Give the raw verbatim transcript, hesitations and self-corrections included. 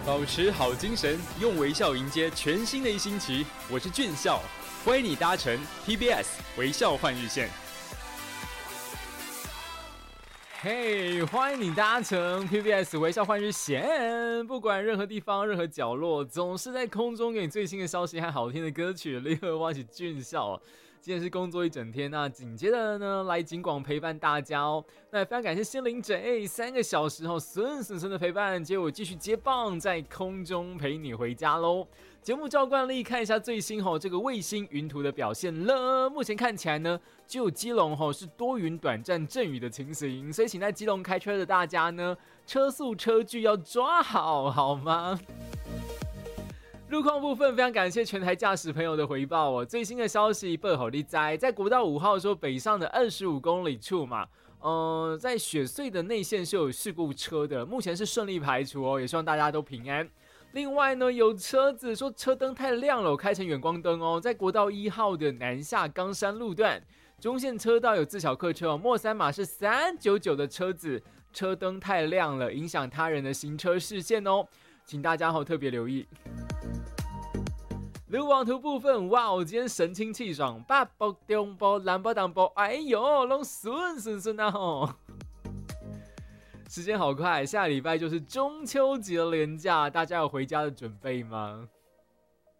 保持好精神，用微笑迎接全新的一星期。我是俊孝，欢迎你搭乘 P B S 微笑换日线。 嘿、hey, 欢迎你搭乘 P B S 微笑换日线。不管任何地方、任何角落，总是在空中给你最新的消息和好听的歌曲。你好，我是俊孝。今天是工作一整天，那紧接着呢，来警广陪伴大家哦。那也非常感谢心灵者，哎，三个小时后顺顺顺的陪伴，结果我继续接棒，在空中陪你回家喽。节目照惯例看一下最新吼这个卫星云图的表现了。目前看起来呢，只有基隆吼是多云短暂阵雨的情形，所以请在基隆开车的大家呢，车速车距要抓好，好吗？路况部分，非常感谢全台驾驶朋友的回报哦。最新的消息，报好利在在国道五号说北上的二十五公里处嘛，呃，在雪隧的内线是有事故车的，目前是顺利排除哦，也希望大家都平安。另外呢，有车子说车灯太亮了，我开成远光灯哦，在国道一号的南下冈山路段，中线车道有自小客车哦，末三码是三九九的车子，车灯太亮了，影响他人的行车视线哦，请大家好特别留意。路网图部分，哇，我今天神清气爽，八步中步，南步东步，哎呦，拢顺顺顺啊吼！时间好快，下礼拜就是中秋节连假，大家有回家的准备吗？